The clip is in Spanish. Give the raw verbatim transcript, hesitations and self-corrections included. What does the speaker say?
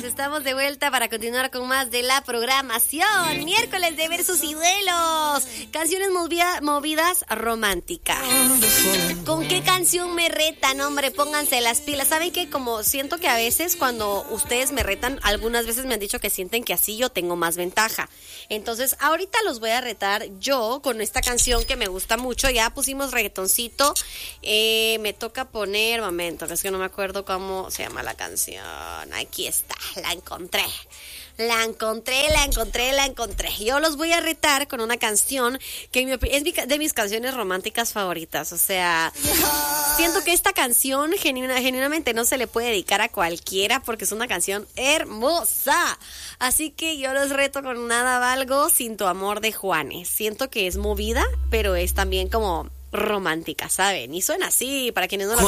estamos de vuelta para continuar con más de la programación. Miércoles de Versus y Duelos. Canciones movida, movidas románticas. ¿Con qué canción me retan? Hombre, pónganse las pilas. ¿Saben qué? Como siento que a veces cuando ustedes me retan, algunas veces me han dicho que sienten que así yo tengo más ventaja. Entonces, ahorita los voy a retar yo con esta canción que me gusta mucho. Ya pusimos reggaetoncito. Eh, me toca poner, momento, que es que no me acuerdo cómo se llama la canción. Aquí está, la encontré. La encontré, la encontré, la encontré. Yo los voy a retar con una canción que en mi opi- es mi- de mis canciones románticas favoritas. O sea, siento que esta canción genuina, genuinamente no se le puede dedicar a cualquiera porque es una canción hermosa. Así que yo los reto con Nada Valgo sin tu amor de Juanes. Siento que es movida, pero es también como romántica, ¿saben? Y suena así, para quienes no la